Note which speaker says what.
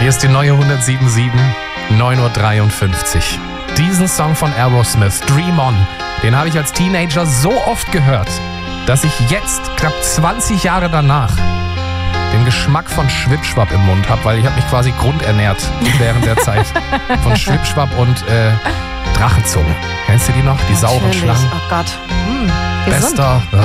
Speaker 1: Hier ist die neue 107.7, 9.53 Uhr. Diesen Song von Aerosmith, Dream On, den habe ich als Teenager so oft gehört, dass ich jetzt, knapp 20 Jahre danach, den Geschmack von Schwipschwapp im Mund habe, weil ich habe mich quasi grundernährt während der Zeit von Schwipschwapp und Drachenzunge. Kennst du die noch? Die sauren
Speaker 2: Natürlich.
Speaker 1: Schlangen.
Speaker 2: Oh Gott. Gesund.
Speaker 1: Bester